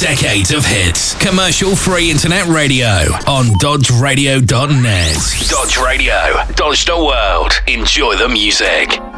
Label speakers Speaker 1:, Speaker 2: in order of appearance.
Speaker 1: Decades of hits. Commercial-free internet radio on dodgeradio.net. Dodge Radio. Dodge the world. Enjoy the music.